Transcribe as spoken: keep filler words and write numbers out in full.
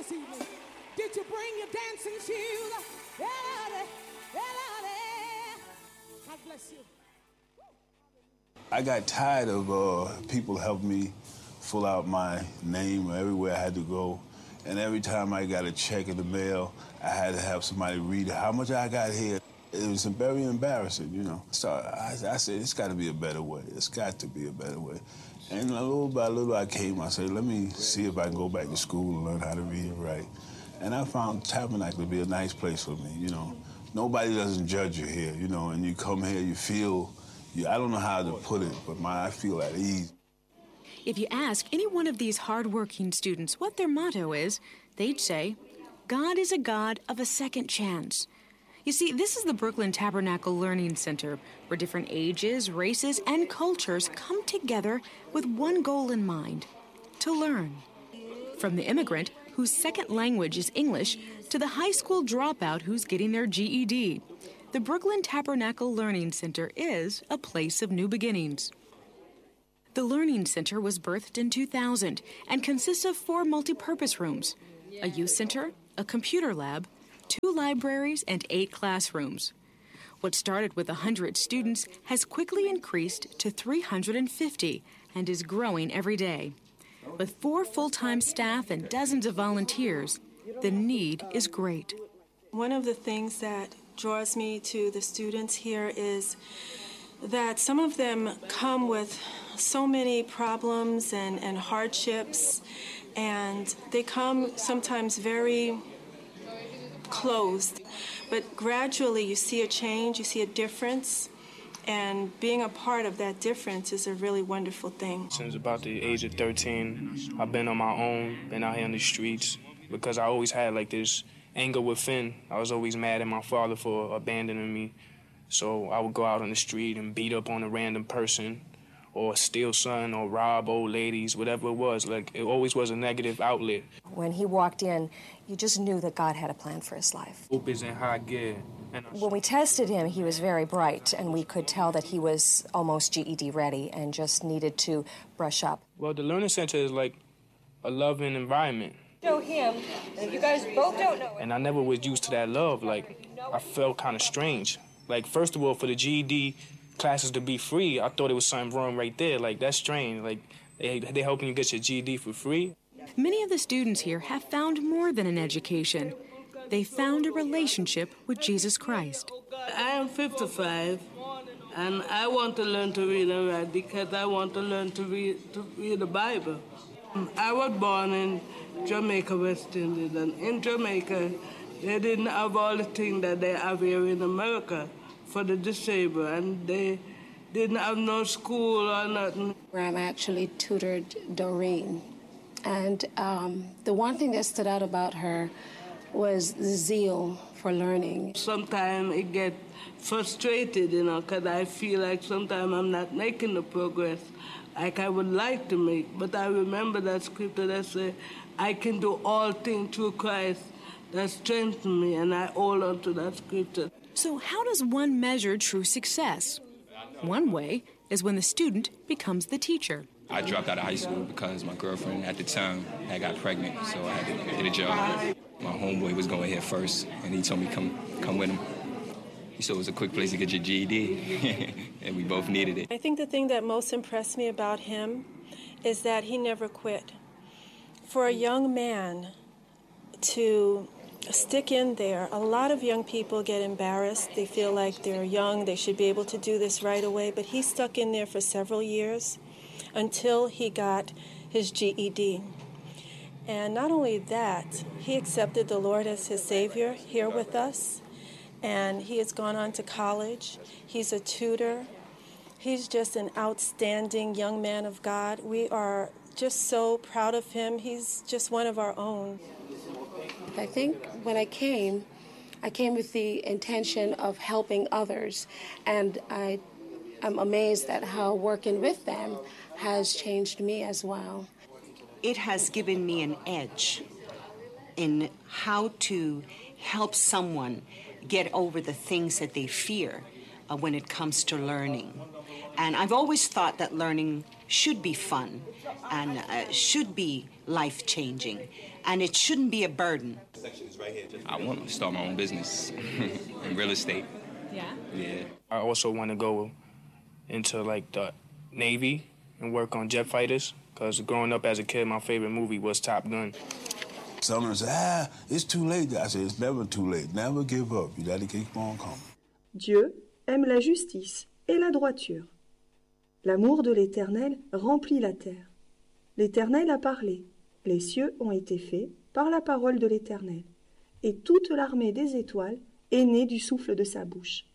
this evening? Did you bring your dancing shoes? God bless you. I got tired of uh, people helping me fill out my name everywhere I had to go. And every time I got a check in the mail, I had to have somebody read how much I got here. It was very embarrassing, you know. So I, I said, it's got to be a better way. It's got to be a better way. And little by little I came, I said, let me see if I can go back to school and learn how to read and write. And I found Tabernacle to be a nice place for me, you know. Nobody doesn't judge you here, you know, and you come here, you feel, you, I don't know how to put it, but my, I feel at ease. If you ask any one of these hard-working students what their motto is, they'd say, God is a God of a second chance. You see, this is the Brooklyn Tabernacle Learning Center, where different ages, races, and cultures come together with one goal in mind, to learn. From the immigrant whose second language is English to the high school dropout who's getting their G E D, the Brooklyn Tabernacle Learning Center is a place of new beginnings. The Learning Center was birthed in two thousand and consists of four multi-purpose rooms, a youth center, a computer lab, two libraries, and eight classrooms. What started with one hundred students has quickly increased to three hundred fifty and is growing every day. With four full-time staff and dozens of volunteers, the need is great. One of the things that draws me to the students here is that some of them come with so many problems and, and hardships, and they come sometimes very closed. But gradually you see a change, you see a difference, and being a part of that difference is a really wonderful thing. Since about the age of thirteen, I've been on my own, been out here in the streets, because I always had like this anger within. I was always mad at my father for abandoning me. So I would go out on the street and beat up on a random person, or steal something, or rob old ladies, whatever it was. Like, it always was a negative outlet. When he walked in, you just knew that God had a plan for his life. Hope is in high gear. And when we tested him, he was very bright, and we could tell that he was almost G E D ready and just needed to brush up. Well, the Learning Center is like a loving environment. Show him, and you guys both don't know it. And I never was used to that love. Like, I felt kind of strange. Like, first of all, for the G E D classes to be free, I thought it was something wrong right there. Like, that's strange. Like, they, they helping you get your G E D for free. Many of the students here have found more than an education. They found a relationship with Jesus Christ. I am fifty-five, and I want to learn to read and write because I want to learn to read, to read the Bible. I was born in Jamaica, West Indies, and in Jamaica, they didn't have all the things that they have here in America for the disabled, and they didn't have no school or nothing. I'm actually tutored Doreen, and um, the one thing that stood out about her was the zeal for learning. Sometimes it get frustrated, you know, because I feel like sometimes I'm not making the progress like I would like to make, but I remember that scripture that says, I can do all things through Christ that strengthens me, and I hold on to that scripture. So how does one measure true success? One way is when the student becomes the teacher. I dropped out of high school because my girlfriend at the time had got pregnant, so I had to get a job. My homeboy was going here first, and he told me come come with him. He said it was a quick place to get your G E D, and we both needed it. I think the thing that most impressed me about him is that he never quit. For a young man to stick in there, a lot of young people get embarrassed. They feel like they're young, they should be able to do this right away, but he stuck in there for several years until he got his G E D. And not only that, he accepted the Lord as his Savior here with us, and he has gone on to college. He's a tutor. He's just an outstanding young man of God. We are just so proud of him. He's just one of our own. I think when I came, I came with the intention of helping others, and I, I'm amazed at how working with them has changed me as well. It has given me an edge in how to help someone get over the things that they fear. uh, when it comes to learning. And I've always thought that learning should be fun and uh, should be life-changing, and it shouldn't be a burden. I want to start my own business in real estate. Yeah? Yeah. I also want to go into like the Navy and work on jet fighters, because growing up as a kid, my favorite movie was Top Gun. Some of them say, ah, it's too late. I say, it's never too late. Never give up. You got to keep on coming. Dieu aime la justice et la droiture. L'amour de l'Éternel remplit la terre. L'Éternel a parlé. Les cieux ont été faits par la parole de l'Éternel. Et toute l'armée des étoiles est née du souffle de sa bouche.